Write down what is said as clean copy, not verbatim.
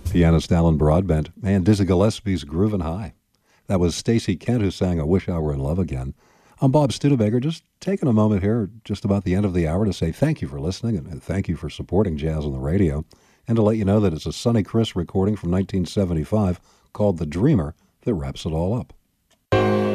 Pianist Alan Broadbent and Dizzy Gillespie's Groovin' High. That was Stacey Kent who sang I Wish I Were in Love Again. I'm Bob Studebaker, just taking a moment here, just about the end of the hour, to say thank you for listening and thank you for supporting jazz on the radio, and to let you know that it's a Sonny Chris recording from 1975 called The Dreamer that wraps it all up.